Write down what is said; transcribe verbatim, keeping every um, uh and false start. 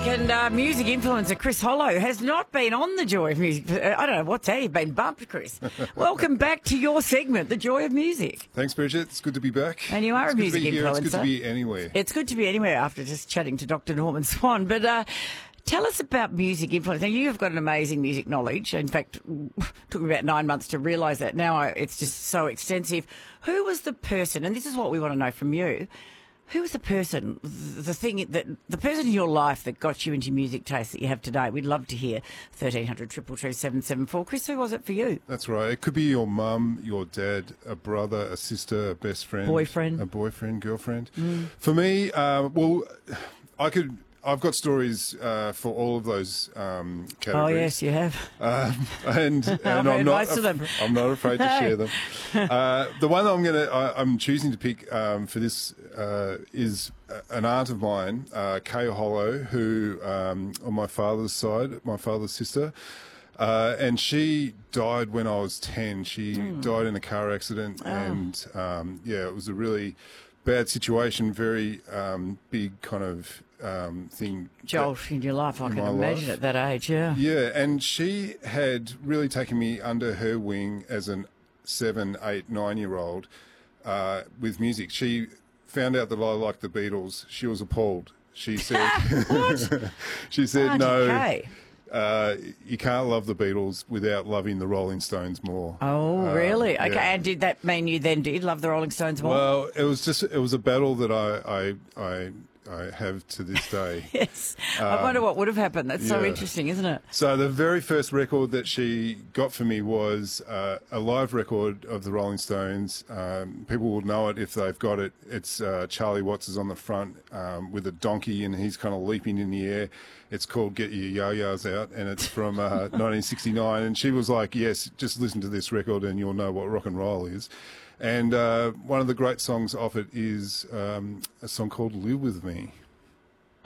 and uh, music influencer Chris Hollow has not been on The Joy of Music. I don't know what's that. You've been bumped, Chris. Welcome back to your segment, The Joy of Music. Thanks, Bridget. It's good to be back. And you are it's a music good to be influencer. Here. It's good to be anywhere. It's good to be anywhere after just chatting to Doctor Norman Swan. But uh, tell us about music influence. Now, you've got an amazing music knowledge. In fact, it took me about nine months to realise that. Now I, it's just so extensive. Who was the person, and this is what we want to know from you, who was the person, the thing, that the person in your life that got you into music taste that you have today? We'd love to hear. thirteen hundred, two two two, seven seven four. Chris, who was it for you? That's right. It could be your mum, your dad, a brother, a sister, a best friend. Boyfriend. A boyfriend, girlfriend. Mm. For me, uh, well, I could... I've got stories uh, for all of those um, categories. Oh, yes, you have. Um, and and I've I'm heard not most of them. I'm not afraid to No. share them. Uh, the one I'm going to I'm choosing to pick um, for this uh, is an aunt of mine, uh, Kay Hollow, who um, on my father's side, my father's sister. Uh, and she died when I was ten. She Mm. died in a car accident, Oh. and um, yeah, it was a really bad situation, very um, big kind of um, thing. Jolt in your life, I in can my imagine life. at that age, yeah. Yeah, and she had really taken me under her wing as an seven, eight, nine-year-old uh, with music. She found out that I liked the Beatles. She was appalled. She said, she said, Auntie no, Kay. uh, you can't love the Beatles without loving the Rolling Stones more. Oh, Um, really? Okay, yeah. and did that mean you then did love the Rolling Stones more? Well, it was just, it was a battle that I, I, I, I have to this day. Yes. I wonder what would have happened. That's so yeah. interesting, isn't it? So the very first record that she got for me was uh, a live record of the Rolling Stones. Um, people will know it if they've got it. It's uh, Charlie Watts is on the front um, with a donkey and he's kind of leaping in the air. It's called Get Your Yo-Yos Out, and it's from uh, nineteen sixty-nine. And she was like, yes, just listen to this record and you'll know what rock and roll is. And uh, one of the great songs off it is um, a song called Live With Me.